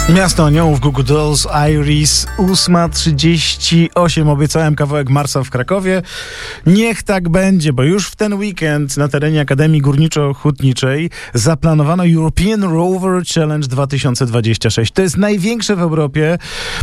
Miasto Aniołów, Google Dolls, Iris, 8:38. Obiecałem kawałek Marsa w Krakowie. Niech tak będzie, bo już w ten weekend na terenie Akademii Górniczo-Hutniczej zaplanowano European Rover Challenge 2026. To jest największe w Europie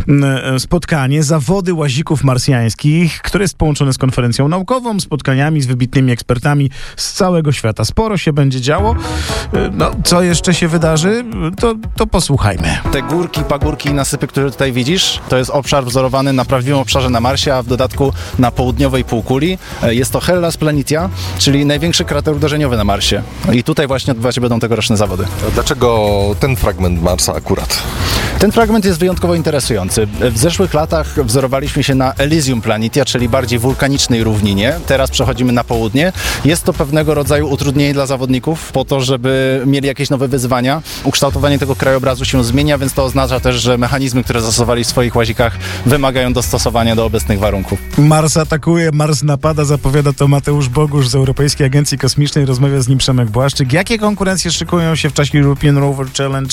spotkanie, zawody łazików marsjańskich, które jest połączone z konferencją naukową, spotkaniami z wybitnymi ekspertami z całego świata. Sporo się będzie działo. No, co jeszcze się wydarzy, to posłuchajmy. Te górki, pagórki i nasypy, które tutaj widzisz, to jest obszar wzorowany na prawdziwym obszarze na Marsie, a w dodatku na południowej półkuli. Jest to Hellas Planitia, czyli największy krater uderzeniowy na Marsie. I tutaj właśnie odbywać się będą tegoroczne zawody. A dlaczego ten fragment Marsa akurat? Ten fragment jest wyjątkowo interesujący. W zeszłych latach wzorowaliśmy się na Elysium Planitia, czyli bardziej wulkanicznej równinie. Teraz przechodzimy na południe. Jest to pewnego rodzaju utrudnienie dla zawodników po to, żeby mieli jakieś nowe wyzwania. Ukształtowanie tego krajobrazu się zmienia, więc to oznacza też, że mechanizmy, które zastosowali w swoich łazikach, wymagają dostosowania do obecnych warunków. Mars atakuje, Mars napada, zapowiada to Mateusz Bogusz z Europejskiej Agencji Kosmicznej. Rozmawia z nim Przemek Błaszczyk. Jakie konkurencje szykują się w czasie European Rover Challenge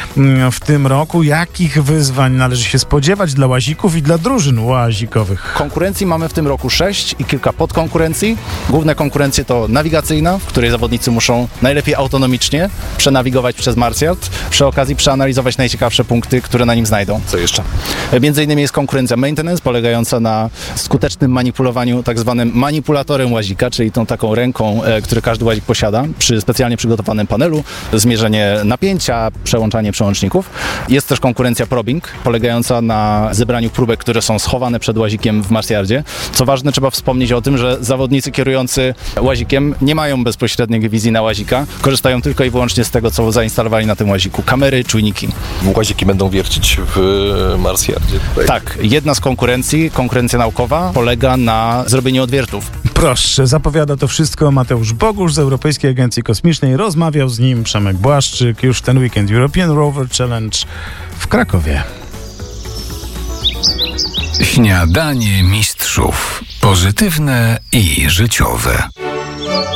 w tym roku? Jakich wyzwań należy się spodziewać dla łazików i dla drużyn łazikowych? Konkurencji mamy w tym roku 6 i kilka podkonkurencji. Główne konkurencje to nawigacyjna, w której zawodnicy muszą najlepiej autonomicznie przenawigować przez Marsyard, przy okazji przeanalizować najciekawsze punkty, które na nim znajdą. Co jeszcze? Między innymi jest konkurencja maintenance, polegająca na skutecznym manipulowaniu tak zwanym manipulatorem łazika, czyli tą taką ręką, który każdy łazik posiada, przy specjalnie przygotowanym panelu, zmierzenie napięcia, przełączanie przełączników. Jest też konkurencja probing, polegająca na zebraniu próbek, które są schowane przed łazikiem w Marsjardzie. Co ważne, trzeba wspomnieć o tym, że zawodnicy kierujący łazikiem nie mają bezpośredniej wizji na łazika, korzystają tylko i wyłącznie z tego, co zainstalowali na tym łaziku. Kamery, czujniki. Łaziki będą wiercić w Marsjardzie tutaj. Tak, jedna z konkurencji, konkurencja naukowa, polega na zrobieniu odwiertów. Proszę, zapowiada to wszystko Mateusz Bogusz z Europejskiej Agencji Kosmicznej. Rozmawiał z nim Przemek Błaszczyk już w ten weekend. European Rover Challenge w Krakowie. Śniadanie mistrzów. Pozytywne i życiowe.